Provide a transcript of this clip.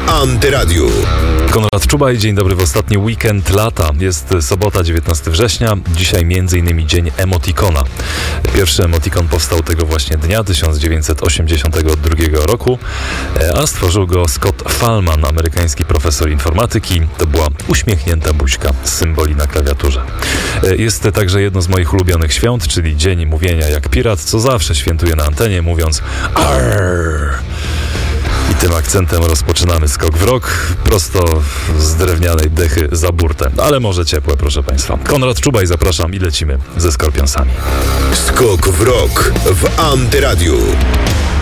Antyradiu. Konrad Czubaj, dzień dobry w ostatni weekend lata. Jest sobota, 19 września. Dzisiaj m.in. dzień emotikona. Pierwszy emotikon powstał tego właśnie dnia, 1982 roku, a stworzył go Scott Fahlman, amerykański profesor informatyki. To była uśmiechnięta buźka z symboli na klawiaturze. Jest także jedno z moich ulubionych świąt, czyli dzień mówienia jak pirat, co zawsze świętuję na antenie, mówiąc arr. I tym akcentem rozpoczynamy skok w rok, prosto z drewnianej dechy za burtę. Ale może ciepłe, proszę Państwa. Konrad Czubaj, zapraszam i lecimy ze Skorpionsami. Skok w rok w Antyradiu.